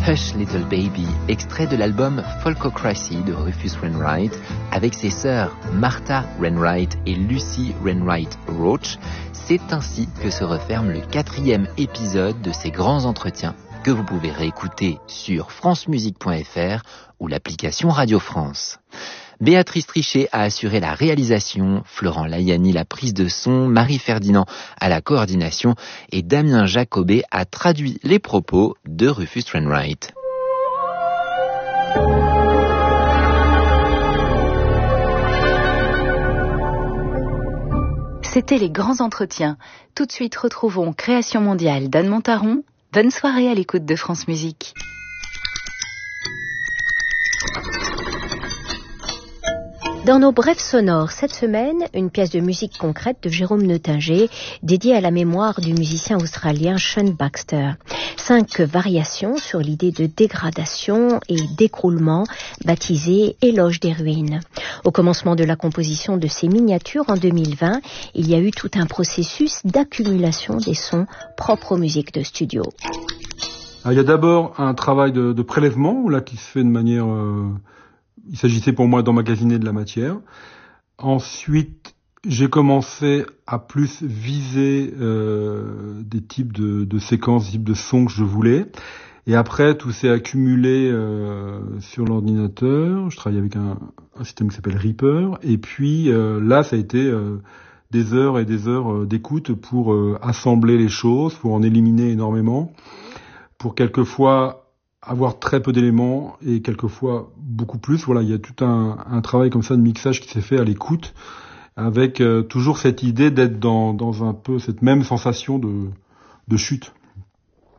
Hush Little Baby, extrait de l'album Folkocracy de Rufus Wainwright, avec ses sœurs Martha Wainwright et Lucy Wainwright Roach. C'est ainsi que se referme le 4e épisode de ces grands entretiens que vous pouvez réécouter sur francemusique.fr ou l'application Radio France. Béatrice Trichet a assuré la réalisation, Florent Layani la prise de son, Marie Ferdinand à la coordination et Damien Jacobet a traduit les propos de Rufus Wainwright. C'était les grands entretiens. Tout de suite, retrouvons Création mondiale d'Anne Montaron. Bonne soirée à l'écoute de France Musique. Dans nos brèves sonores, cette semaine, une pièce de musique concrète de Jérôme Neutinger, dédiée à la mémoire du musicien australien Sean Baxter. 5 variations sur l'idée de dégradation et d'écroulement, baptisées Éloge des ruines. Au commencement de la composition de ces miniatures en 2020, il y a eu tout un processus d'accumulation des sons propres aux musiques de studio. Alors, il y a d'abord un travail de prélèvement, là, qui se fait de manière... Il s'agissait pour moi d'emmagasiner de la matière. Ensuite, j'ai commencé à plus viser des types de séquences, des types de sons que je voulais. Et après, tout s'est accumulé sur l'ordinateur. Je travaille avec un système qui s'appelle Reaper. Et puis là, ça a été des heures et des heures d'écoute pour assembler les choses, pour en éliminer énormément, pour quelquefois avoir très peu d'éléments et quelquefois beaucoup plus. Voilà, il y a tout un travail comme ça de mixage qui s'est fait à l'écoute avec toujours cette idée d'être dans un peu cette même sensation de chute.